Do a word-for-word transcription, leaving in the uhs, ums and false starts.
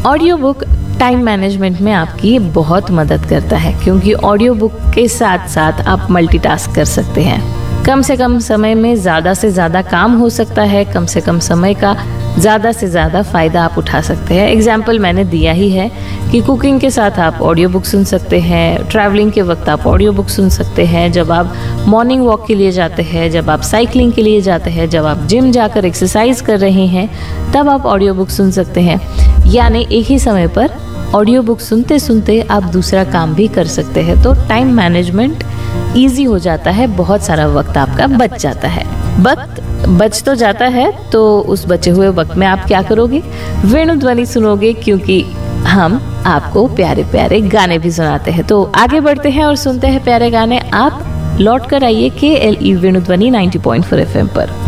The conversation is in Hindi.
ऑडियो बुक टाइम मैनेजमेंट में आपकी बहुत मदद करता है, क्योंकि ऑडियो बुक के साथ साथ आप मल्टीटास्क कर सकते हैं। कम से कम समय में ज़्यादा से ज़्यादा काम हो सकता है, कम से कम समय का ज़्यादा से ज़्यादा फ़ायदा आप उठा सकते हैं। एग्जाम्पल मैंने दिया ही है कि कुकिंग के साथ आप ऑडियो बुक सुन सकते हैं, ट्रैवलिंग के वक्त आप ऑडियो बुक सुन सकते हैं, जब आप मॉर्निंग वॉक के लिए जाते हैं, जब आप साइकिलिंग के लिए जाते हैं, जब आप जिम जाकर एक्सरसाइज कर रहे हैं, तब आप ऑडियो बुक सुन सकते हैं। यानी एक ही समय पर ऑडियो बुक सुनते सुनते आप दूसरा काम भी कर सकते हैं। तो टाइम मैनेजमेंट ईजी हो जाता है, बहुत सारा वक्त आपका बच जाता है। वक्त बच तो जाता है, तो उस बचे हुए वक्त में आप क्या करोगे? वेणु ध्वनि सुनोगे, क्योंकि हम आपको प्यारे प्यारे गाने भी सुनाते हैं। तो आगे बढ़ते हैं और सुनते हैं प्यारे गाने। आप लौट कर आइए के एल ई वेणु ध्वनि ninety point four F M पर।